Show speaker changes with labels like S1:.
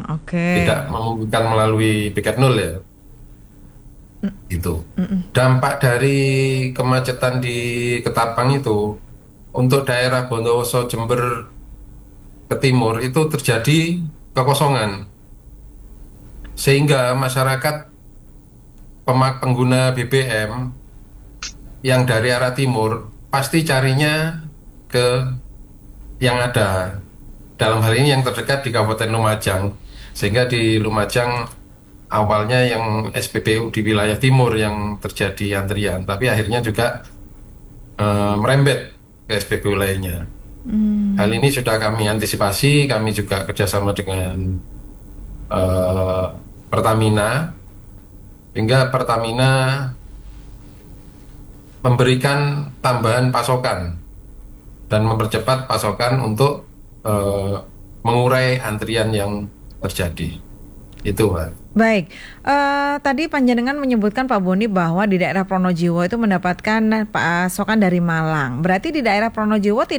S1: Oke.
S2: tidak memungkinkan melalui piket nol ya. Itu.
S1: Mm-mm.
S2: Dampak dari kemacetan di Ketapang itu untuk daerah Bondowoso, Jember ke timur itu terjadi kekosongan sehingga masyarakat pengguna BBM yang dari arah timur pasti carinya ke yang ada. Dalam hal ini yang terdekat di Kabupaten Lumajang. Sehingga di Lumajang awalnya yang SPBU di wilayah timur yang terjadi antrian, tapi akhirnya juga merembet ke SPBU lainnya. Hal
S1: Hmm.
S2: ini sudah kami antisipasi, kami juga kerjasama dengan eh, Pertamina, hingga Pertamina memberikan tambahan pasokan dan mempercepat pasokan untuk eh, mengurai antrian yang terjadi. Itu, Pak.
S1: Baik, tadi Panjenengan menyebutkan Pak Boni bahwa di daerah Pronojiwo itu mendapatkan pasokan dari Malang. Berarti di daerah Pronojiwo